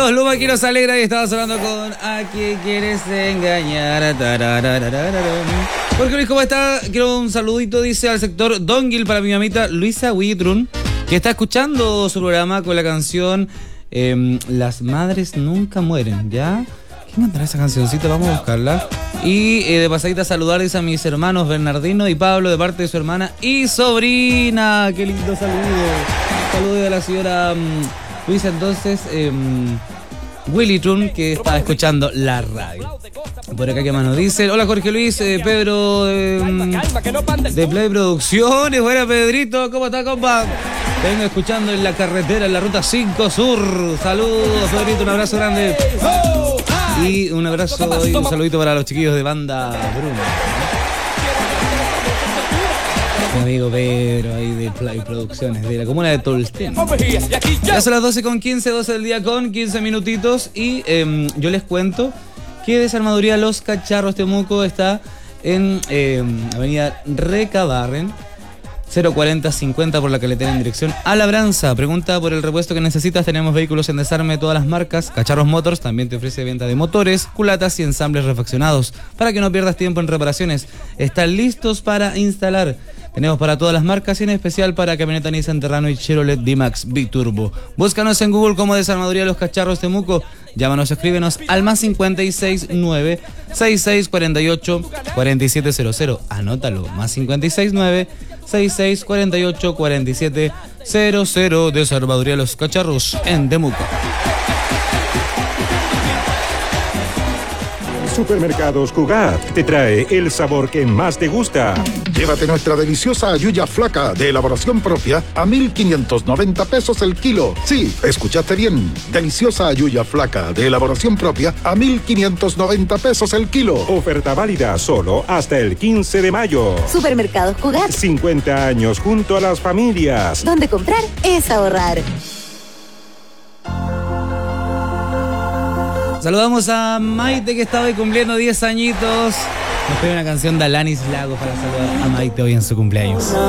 Los Lumaquinos Alegra y estabas hablando con ¿A quién quieres engañar? Porque Luis, ¿cómo está? Quiero un saludito, dice, al sector Dongil para mi mamita Luisa Huitrun, que está escuchando su programa con la canción Las Madres Nunca Mueren, ¿ya? ¿Quién cantará esa cancioncita? Vamos a buscarla. Y de pasadita saludar, dice, a mis hermanos Bernardino y Pablo de parte de su hermana y sobrina. ¡Qué lindo saludo! Saludo de la señora Luisa, entonces, Willy Trun, que está escuchando la radio. Por acá, ¿qué más nos dice? Hola, Jorge Luis, Pedro de Play Producciones. Buena, Pedrito, ¿cómo está, compa? Te vengo escuchando en la carretera, en la ruta 5 Sur. Saludos, Pedrito, un abrazo grande. Y un abrazo y un saludito para los chiquillos de Banda Bruno. Mi amigo Pedro ahí de Play Producciones, de la comuna de Tolsten. Ya son las 12:15, 12 del día con 15 minutitos. Y yo les cuento que Desarmaduría Los Cacharros Temuco está en avenida Recabarren, 04050 por la carretera en dirección a Labranza. Pregunta por el repuesto que necesitas. Tenemos vehículos en desarme de todas las marcas. Cacharros Motors también te ofrece venta de motores, culatas y ensambles refaccionados. Para que no pierdas tiempo en reparaciones, están listos para instalar. Tenemos para todas las marcas y en especial para camioneta Nissan Terrano y Chevrolet D-Max Biturbo. Búscanos en Google como Desarmaduría Los Cacharros Temuco. Llámanos, escríbenos al más 569 6648 4700. Anótalo, más 569 6648 4700. Desarmaduría Los Cacharros en Temuco. Supermercados Cugat te trae el sabor que más te gusta. Llévate nuestra deliciosa halluyá flaca de elaboración propia a 1,590 pesos el kilo. Sí, escuchaste bien. Deliciosa halluyá flaca de elaboración propia a 1,590 pesos el kilo. Oferta válida solo hasta el 15 de mayo. Supermercados Cugat. 50 años junto a las familias. Donde comprar es ahorrar. Saludamos a Maite, que está hoy cumpliendo 10 añitos. Nos pide una canción de Alanis Lagos para saludar a Maite hoy en su cumpleaños.